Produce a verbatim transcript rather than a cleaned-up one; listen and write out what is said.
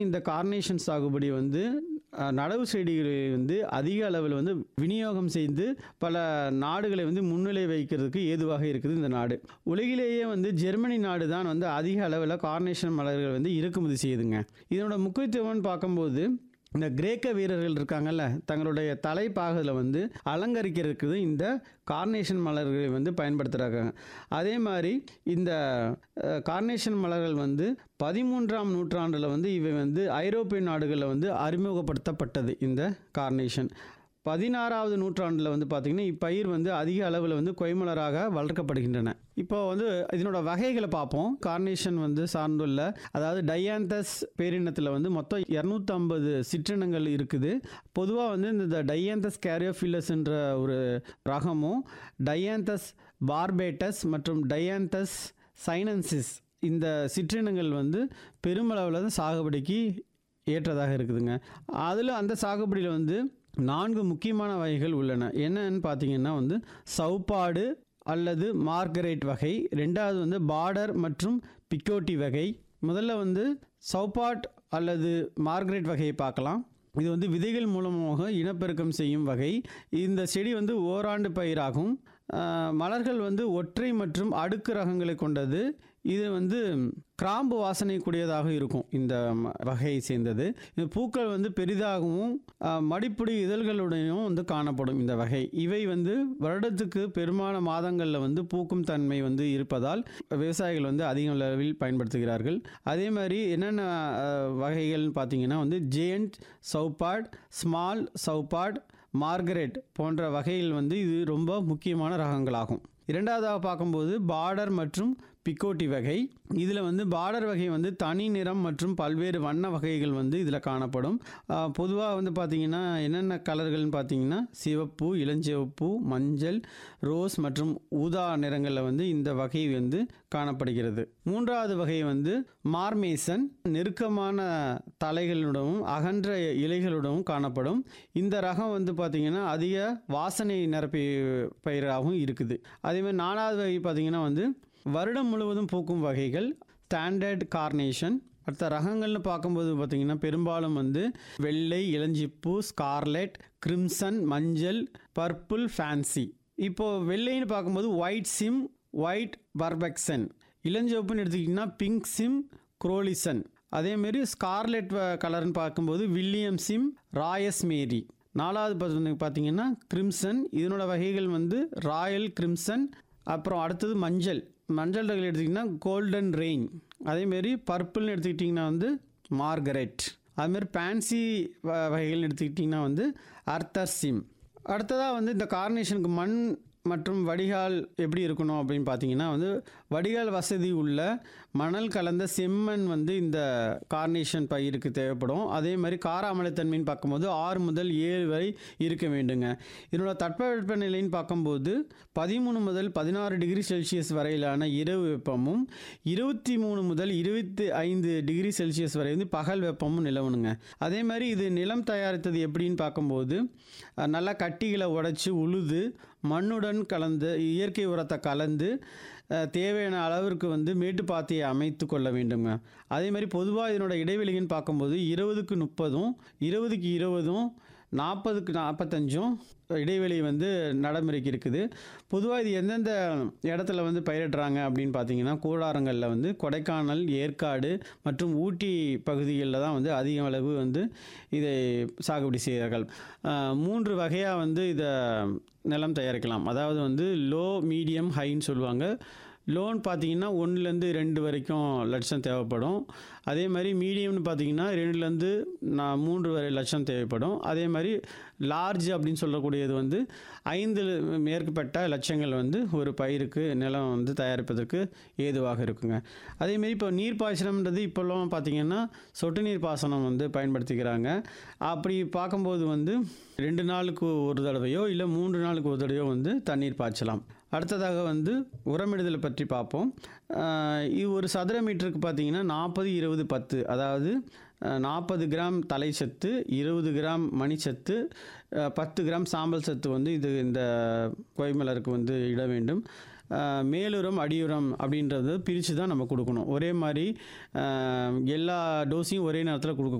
இந்த கார்னேஷன் சாகுபடி வந்து அ, நடவு செடிகளை வந்து அதிக அளவில் வந்து விநியோகம் செய்து பல நாடுகளை வந்து முன்னிலை வைக்கிறதுக்கு ஏதுவாக இருக்குது இந்த நாடு. உலகிலேயே வந்து ஜெர்மனி நாடு தான் வந்து அதிக அளவில் கார்னேஷன் மலர்கள் வந்து இறக்குமதி செய்யுதுங்க. இதனோட முக்கியத்துவம்னு பார்க்கும்போது இந்த கிரேக்க வீரர்கள் இருக்காங்கல்ல, தங்களுடைய தலைப்பாகத்தில் வந்து அலங்கரிக்கிறதுக்கு இந்த கார்னேஷன் மலர்களை வந்து பயன்படுத்துகிறாங்க. அதே மாதிரி இந்த அஹ், கார்னேஷன் மலர்கள் வந்து பதிமூன்றாம் நூற்றாண்டில் வந்து இவை வந்து ஐரோப்பிய நாடுகளில் வந்து அறிமுகப்படுத்தப்பட்டது. இந்த கார்னேஷன் பதினாறாவது நூற்றாண்டில் வந்து பார்த்திங்கன்னா இப்பயிர் வந்து அதிக அளவில் வந்து கொய்மலராக வளர்க்கப்படுகின்றன. இப்போ வந்து இதனோட வகைகளை பார்ப்போம். கார்னேஷன் வந்து சார்ந்துள்ள அதாவது டையாந்தஸ் பேரினத்தில் வந்து மொத்தம் இரநூத்தி ஐம்பது சிற்றினங்கள் இருக்குது. பொதுவாக வந்து இந்த டையாந்தஸ் கேரியோஃபில்லஸ்ன்ற ஒரு ரகமும் டையாந்தஸ் பார்பேட்டஸ் மற்றும் டையாந்தஸ் சைனன்சிஸ் இந்த சிற்றினங்கள் வந்து பெருமளவில் தான் சாகுபடிக்கு ஏற்றதாக இருக்குதுங்க. அதில் அந்த சாகுபடியில் வந்து நான்கு முக்கியமான வகைகள் உள்ளன. என்னன்னு பார்த்தீங்கன்னா வந்து சவுப்பாடு அல்லது மார்கரெட் வகை, ரெண்டாவது வந்து பார்டர் மற்றும் பிக்கோட்டி வகை. முதல்ல வந்து சவுப்பாட் அல்லது மார்கரெட் வகையை பார்க்கலாம். இது வந்து விதைகள் மூலமாக இனப்பெருக்கம் செய்யும் வகை. இந்த செடி வந்து ஓராண்டு பயிராகும். அஹ், மலர்கள் வந்து ஒற்றை மற்றும் அடுக்கு ரகங்களை கொண்டது. இது வந்து கிராம்பு வாசனை கூடியதாக இருக்கும். இந்த ம- வகையை சேர்ந்தது. இந்த பூக்கள் வந்து பெரிதாகவும் அஹ், மடிப்புடி இதழ்களுடனும் வந்து காணப்படும் இந்த வகை. இவை வந்து வருடத்துக்கு பெரும்பாலான மாதங்களில் வந்து பூக்கும் தன்மை வந்து இருப்பதால் விவசாயிகள் வந்து அதிக அளவில் பயன்படுத்துகிறார்கள். அதே மாதிரி என்னென்ன அஹ், வகைகள்னு பார்த்தீங்கன்னா வந்து ஜெயண்ட் சவுப்பாட், ஸ்மால் சவுப்பாட், மார்கரெட் போன்ற வகைகள் வந்து இது ரொம்ப முக்கியமான ரகங்களாகும். இரண்டாவதாக பார்க்கும்போது பார்டர் மற்றும் பிக்கோட்டி வகை. இதில் வந்து பார்டர் வகை வந்து தனி நிறம் மற்றும் பல்வேறு வண்ண வகைகள் வந்து இதில் காணப்படும். பொதுவாக வந்து பார்த்திங்கன்னா என்னென்ன கலர்கள்னு பார்த்தீங்கன்னா சிவப்பு, இளஞ்சிவப்பு, மஞ்சள், ரோஸ் மற்றும் ஊதா நிறங்களில் வந்து இந்த வகை வந்து காணப்படுகிறது. மூன்றாவது வகை வந்து மார்மேசன், நெருக்கமான தலைகளுடனும் அகன்ற இலைகளுடனும் காணப்படும். இந்த ரகம் வந்து பார்த்திங்கன்னா அதிக வாசனை நிரப்பி பயிராகவும் இருக்குது. அதேமாதிரி நாலாவது வகை பார்த்திங்கன்னா வந்து வருடம் முழுவதும் பூக்கும் வகைகள் ஸ்டாண்டர்ட் கார்னேஷன். அடுத்த ரகங்கள்னு பார்க்கும்போது பார்த்திங்கன்னா பெரும்பாலும் வந்து வெள்ளை, இளஞ்சிப்பு, ஸ்கார்லெட், கிரிம்சன், மஞ்சள், பர்பிள், ஃபேன்சி. இப்போது வெள்ளைன்னு பார்க்கும்போது ஒயிட் சிம், ஒயிட் பர்பெக்சன். இளஞ்சிவப்புன்னு எடுத்துக்கிட்டிங்கன்னா பிங்க் சிம், குரோலிசன். அதேமாரி ஸ்கார்லெட் கலர்னு பார்க்கும்போது வில்லியம் சிம், ராயஸ் மேரி. நாலாவது பார்த்து பார்த்தீங்கன்னா கிரிம்சன். இதனோட வகைகள் வந்து ராயல் கிரிம்சன். அப்புறம் அடுத்தது மஞ்சள். மஞ்சள் ரகங்கள் எடுத்திங்கன்னா கோல்டன் ரெயின். அதேமாரி பர்பிள்னு எடுத்துக்கிட்டிங்கன்னா வந்து மார்கரெட். அதுமாரி பேன்சி வ வகைகள்னு எடுத்துக்கிட்டிங்கன்னா வந்து அர்த்தர் சிம். அடுத்ததாக வந்து இந்த கார்னேஷனுக்கு மண் மற்றும் வடிகால் எப்படி இருக்கணும் அப்படின்னு பார்த்தீங்கன்னா வந்து வடிகால் வசதி உள்ள மணல் கலந்த செம்மண் வந்து இந்த கார்னேஷன் பயிருக்கு தேவைப்படும். அதே மாதிரி கார அமிலத்தன்மைன்னு பார்க்கும்போது ஆறு முதல் ஏழு வரை இருக்க வேண்டுங்க. இதனோட தட்பவெப்ப நிலைன்னு பார்க்கும்போது பதிமூணு முதல் பதினாறு டிகிரி செல்சியஸ் வரையிலான இரவு வெப்பமும் இருபத்தி மூணு முதல் இருபத்தி ஐந்து டிகிரி செல்சியஸ் வரை வந்து பகல் வெப்பமும் நிலவணுங்க. அதே மாதிரி இது நிலம் தயாரித்தது எப்படின்னு பார்க்கும்போது அஹ், நல்லா கட்டிகளை உடைச்சி உழுது மண்ணுடன் கலந்து இயற்கை உரத்தை கலந்து அஹ், தேவையான அளவிற்கு வந்து மேட்டுப்பாத்தியை அமைத்து கொள்ள வேண்டுங்க. அதே மாதிரி பொதுவாக இதனோட இடைவெளின்னு பார்க்கும்போது இருபதுக்கு முப்பதும் இருபதுக்கு இருபதும் நாற்பதுக்கு நாற்பத்தஞ்சும் இடைவெளி வந்து நடைமுறைக்கு இருக்குது. பொதுவாக இது எந்தெந்த இடத்துல வந்து பயிரிடுறாங்க அப்படின்னு பார்த்தீங்கன்னா கூடாரங்களில் வந்து கொடைக்கானல், ஏற்காடு மற்றும் ஊட்டி பகுதிகளில் தான் வந்து அதிக அளவு வந்து இதை சாகுபடி செய்கிறார்கள். அஹ், மூன்று வகையாக வந்து இதை நிலம் தயாரிக்கலாம். அதாவது வந்து லோ, மீடியம், ஹைன்னு சொல்லுவாங்க. லோன் பார்த்தீங்கன்னா ஒன்றுலேருந்து ரெண்டு வரைக்கும் லட்சம் தேவைப்படும். அதே மாதிரி மீடியம்னு பார்த்தீங்கன்னா ரெண்டுலேருந்து நான் மூன்று வரை லட்சம் தேவைப்படும். அதே மாதிரி லார்ஜ் அப்படின்னு சொல்லக்கூடியது வந்து ஐந்து மேற்பட்ட லட்சங்கள் வந்து ஒரு பயிருக்கு நிலம் வந்து தயாரிப்பதற்கு ஏதுவாக இருக்குங்க. அதேமாரி இப்போ நீர்ப்பாசனம்ன்றது இப்போல்லாம் பார்த்தீங்கன்னா சொட்டு நீர் பாசனம் வந்து பயன்படுத்திக்கிறாங்க. அப்படி பார்க்கும்போது வந்து ரெண்டு நாளுக்கு ஒரு தடவையோ இல்லை மூன்று நாளுக்கு ஒரு தடவையோ வந்து தண்ணீர் பாய்ச்சலாம். அடுத்ததாக வந்து உரமிடுதலை பற்றி பார்ப்போம். அஹ் இது ஒரு சதுர மீட்டருக்கு பார்த்தீங்கன்னா நாற்பது இருபது பத்து, அதாவது நாற்பது கிராம் தலை சத்து, இருபது கிராம் மணிச்சத்து, அஹ் பத்து கிராம் சாம்பல் சத்து வந்து இது இந்த கொய்மலருக்கு வந்து இட வேண்டும். அஹ், மேலுரம் அடியுரம் அப்படின்றத பிரித்து தான் நம்ம கொடுக்கணும். ஒரே மாதிரி அஹ், எல்லா டோஸையும் ஒரே நேரத்தில் கொடுக்க